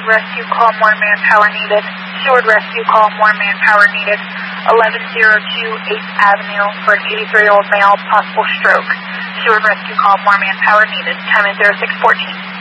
Steward rescue call, more manpower needed. Steward rescue call, more manpower needed. 1102 8th Avenue for an 83-year-old male, possible stroke. Steward rescue call, more manpower needed. Time is 0614.